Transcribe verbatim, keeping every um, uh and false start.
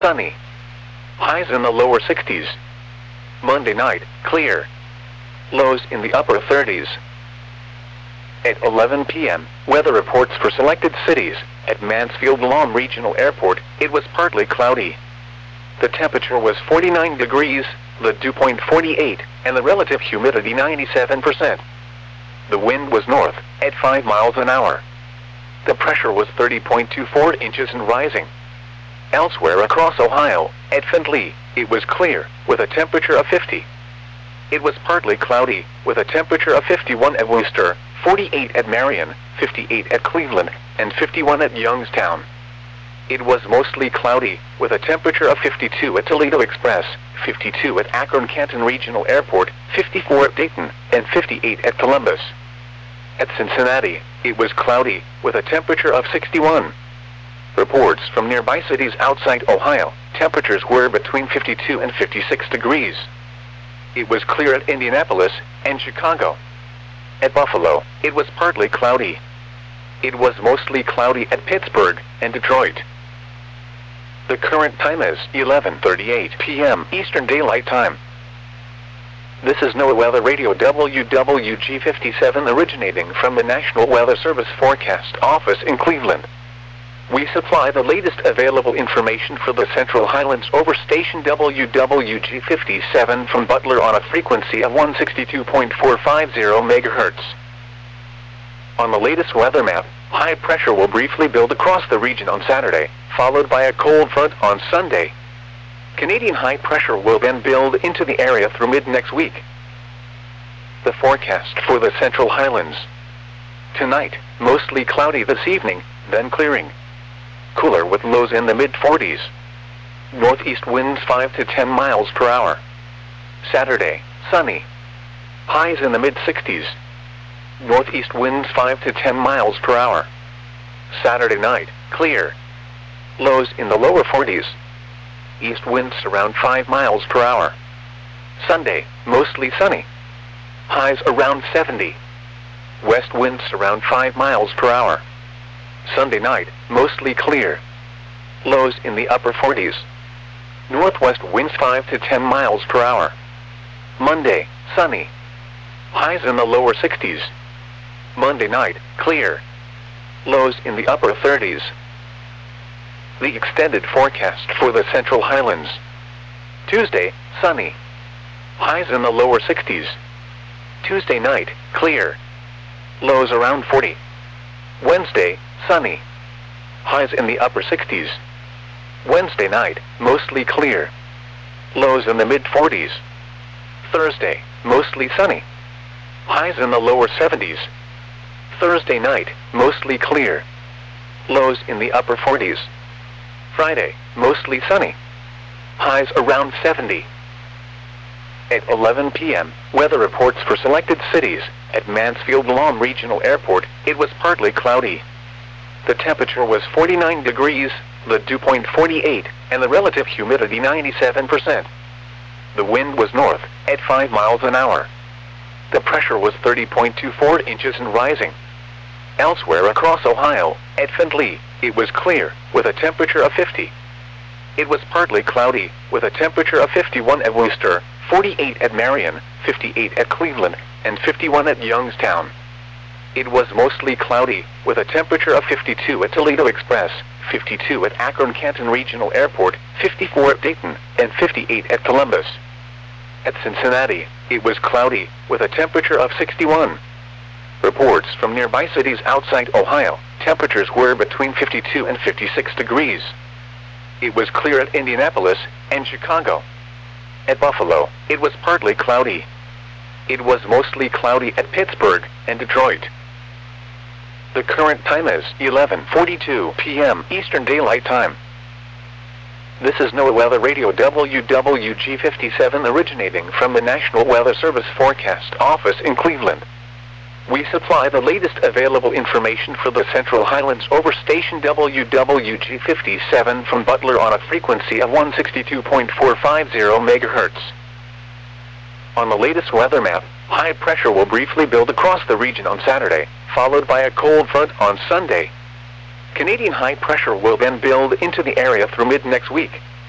sunny. Highs in the lower sixties. Monday night, clear. Lows in the upper thirties. At eleven p m, weather reports for selected cities. At Mansfield-Lom Regional Airport, it was partly cloudy. The temperature was forty-nine degrees, the dew point forty-eight, and the relative humidity ninety-seven percent. The wind was north, at five miles an hour. The pressure was thirty point two four inches and rising. Elsewhere across Ohio, at Findlay, it was clear, with a temperature of fifty. It was partly cloudy, with a temperature of fifty-one at Worcester, forty-eight at Marion, fifty-eight at Cleveland, and fifty-one at Youngstown. It was mostly cloudy, with a temperature of fifty-two at Toledo Express, fifty-two at Akron-Canton Regional Airport, fifty-four at Dayton, and fifty-eight at Columbus. At Cincinnati, it was cloudy, with a temperature of sixty-one. Reports from nearby cities outside Ohio, temperatures were between fifty-two and fifty-six degrees. It was clear at Indianapolis and Chicago. At Buffalo, it was partly cloudy. It was mostly cloudy at Pittsburgh and Detroit. The current time is eleven thirty-eight p m Eastern Daylight Time. This is NOAA Weather Radio W W G fifty-seven originating from the National Weather Service Forecast Office in Cleveland. We supply the latest available information for the Central Highlands over station W W G fifty-seven from Butler on a frequency of one sixty-two point four five zero megahertz. On the latest weather map, high pressure will briefly build across the region on Saturday, followed by a cold front on Sunday. Canadian high pressure will then build into the area through mid-next week. The forecast for the Central Highlands. Tonight, mostly cloudy this evening, then clearing. Cooler with lows in the mid forties. Northeast winds five to ten miles per hour. Saturday, sunny. Highs in the mid sixties. Northeast winds five to ten miles per hour. Saturday night, clear. Lows in the lower forties. East winds around five miles per hour. Sunday, mostly sunny. Highs around seventy. West winds around five miles per hour. Sunday night, mostly clear. Lows in the upper forties. Northwest winds five to ten miles per hour. Monday, sunny. Highs in the lower sixties. Monday night, clear. Lows in the upper thirties. The extended forecast for the Central Highlands. Tuesday, sunny. Highs in the lower sixties. Tuesday night, clear. Lows around forty. Wednesday, sunny. Highs in the upper sixties. Wednesday night, mostly clear. Lows in the mid forties. Thursday, mostly sunny. Highs in the lower seventies. Thursday night, mostly clear. Lows in the upper forties. Friday, mostly sunny. Highs around seventy. At eleven p m, weather reports for selected cities. At Mansfield-Lom Regional Airport, it was partly cloudy. The temperature was forty-nine degrees, the dew point forty-eight, and the relative humidity ninety-seven percent. The wind was north, at five miles an hour. The pressure was thirty point two four inches and rising. Elsewhere across Ohio, at Findlay, it was clear, with a temperature of fifty. It was partly cloudy, with a temperature of fifty-one at Worcester, forty-eight at Marion, fifty-eight at Cleveland, and fifty-one at Youngstown. It was mostly cloudy, with a temperature of fifty-two at Toledo Express, fifty-two at Akron-Canton Regional Airport, fifty-four at Dayton, and fifty-eight at Columbus. At Cincinnati, it was cloudy, with a temperature of sixty-one. Reports from nearby cities outside Ohio, temperatures were between fifty-two and fifty-six degrees. It was clear at Indianapolis and Chicago. At Buffalo, it was partly cloudy. It was mostly cloudy at Pittsburgh and Detroit. The current time is eleven forty-two p m Eastern Daylight Time. This is NOAA Weather Radio W W G fifty-seven originating from the National Weather Service Forecast Office in Cleveland. We supply the latest available information for the Central Highlands over station W W G fifty-seven from Butler on a frequency of one sixty-two point four five zero megahertz. On the latest weather map, high pressure will briefly build across the region on Saturday, followed by a cold front on Sunday. Canadian high pressure will then build into the area through mid-next week.